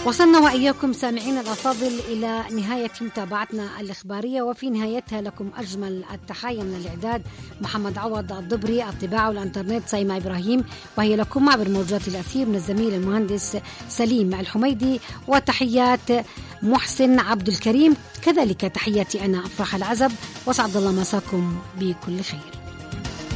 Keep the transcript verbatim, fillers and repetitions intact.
وصلنا وإياكم سامعين الأفاضل إلى نهاية متابعتنا الإخبارية، وفي نهايتها لكم أجمل التحايا من الإعداد محمد عوض الضبري، الطباعة والإنترنت سيما إبراهيم، وهي لكم عبر موجات الأثير من الزميل المهندس سليم الحميدي، وتحيات محسن عبد الكريم، كذلك تحياتي أنا أفراح العزب، وسعد الله مساكم بكل خير.